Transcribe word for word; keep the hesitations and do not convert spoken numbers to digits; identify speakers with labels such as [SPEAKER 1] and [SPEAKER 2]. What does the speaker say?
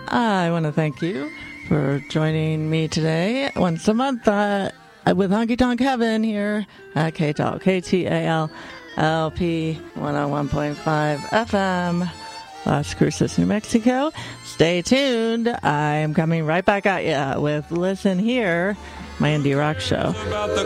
[SPEAKER 1] I want to thank you for joining me today once a month uh, with Honky Tonk Heaven here at K-Talk, K T A L L P one oh one point five F M, Las Cruces, New Mexico. Stay tuned. I am coming right back at you with Listen Here, my indie rock show.